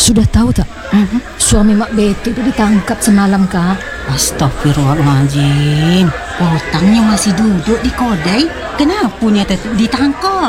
Sudah tahu tak? Suami Mak Betty itu ditangkap semalam, Kak. Astagfirullahaladzim. Potangnya masih duduk di kodai. Kenapa dia ditangkap?